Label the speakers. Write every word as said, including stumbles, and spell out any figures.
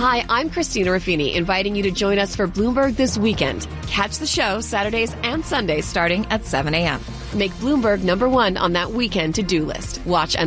Speaker 1: Hi, I'm Christina Ruffini, inviting you to join us for Bloomberg This Weekend. Catch the show Saturdays and Sundays starting at seven a.m. Make Bloomberg number one on that weekend to-do list. Watch and